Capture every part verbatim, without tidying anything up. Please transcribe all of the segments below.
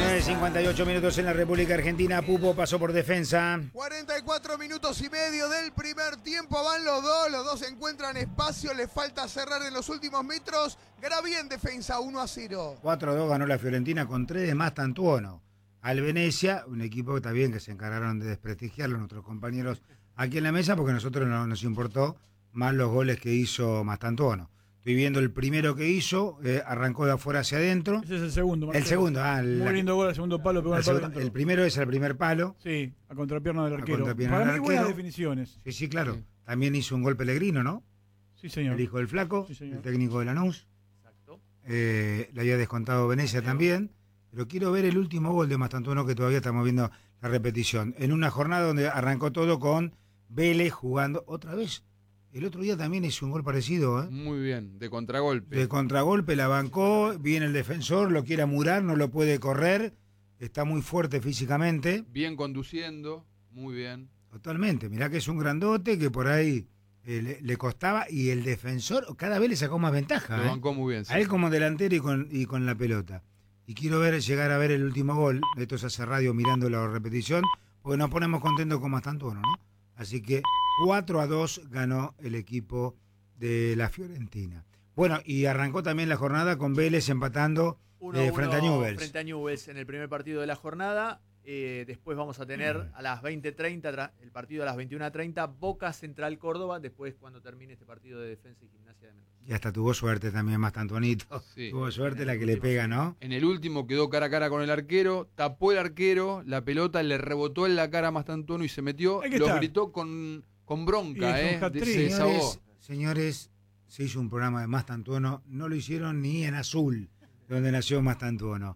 nueve cincuenta y ocho minutos en la República Argentina. Pupo pasó por Defensa. cuarenta y cuatro minutos y medio del primer tiempo. Van los dos. Los dos encuentran espacio. Les falta cerrar en los últimos metros. Gravía en Defensa, uno a cero. cuatro a dos ganó la Fiorentina con tres de Mastantuono. Al Venecia, un equipo que también que se encargaron de desprestigiarlo nuestros compañeros aquí en la mesa, porque a nosotros no nos importó más los goles que hizo Mastantuono. Estoy viendo el primero que hizo, eh, arrancó de afuera hacia adentro. Ese es el segundo, Marcelo. El segundo, ah. El, Muy lindo gol al segundo palo, pegó el, al palo segundo, dentro. el primero es el primer palo. Sí, a contrapierna del arquero. contrapierna Para del mí buenas arquero. definiciones. Sí, sí, claro. Sí. También hizo un gol Pellegrino, ¿no? Sí, señor. El hijo del Flaco, Sí, señor. el técnico de Lanús. Exacto. Eh, le había descontado Venecia también. Pero quiero ver el último gol de Mastantuono, que todavía estamos viendo la repetición. En una jornada donde arrancó todo con Vélez jugando otra vez. El otro día también hizo un gol parecido, ¿eh? Muy bien, de contragolpe. De contragolpe la bancó, viene el defensor, lo quiere amurar, no lo puede correr. Está muy fuerte físicamente. Bien conduciendo, muy bien. Totalmente. Mirá que es un grandote que por ahí eh, le, le costaba. Y el defensor cada vez le sacó más ventaja. Lo ¿eh? bancó muy bien. Sí. A él como delantero y con, y con la pelota. Y quiero ver llegar a ver el último gol. Esto se hace radio mirando la repetición, porque nos ponemos contentos con Mastantuono, ¿no? Así que cuatro a dos ganó el equipo de la Fiorentina. Bueno, y arrancó también la jornada con Vélez empatando eh, frente a Newell's. Frente a Newell's en el primer partido de la jornada. Eh, después vamos a tener a las veinte treinta el partido a las veintiuna treinta, Boca Central Córdoba, después cuando termine este partido de Defensa y Gimnasia de Mendoza. Y hasta tuvo suerte también Mastantuonito. Sí. Tuvo suerte la que le pega, ¿no? En el último quedó cara a cara con el arquero, tapó el arquero, la pelota le rebotó en la cara a Mastantuono y se metió. Hay que Lo estar. gritó con, con bronca, Y ¿eh? con hat-trick. Se desahogó. Señores, señores, se hizo un programa de Mastantuono, no lo hicieron ni en Azul, donde nació Mastantuono.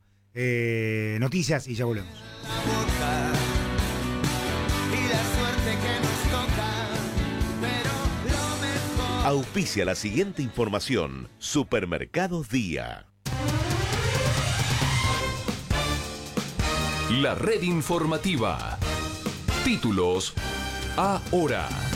Eh, noticias y ya volvemos. Y la suerte que nos toca, pero lo mejor. Auspicia la siguiente información. Supermercados Día. La red informativa. Títulos ahora.